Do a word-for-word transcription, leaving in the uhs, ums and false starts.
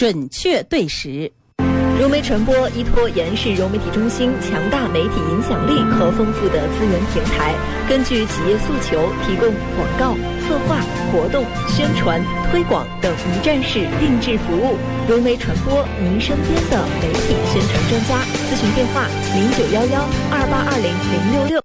准确对时。 融媒传播依托延世融媒体中心强大媒体影响力和丰富的资源平台，根据企业诉求，提供广告、策划、活动、宣传、推广等一站式定制服务。融媒传播，您身边的媒体宣传专家。咨询电话：零九幺幺二八二零零六六。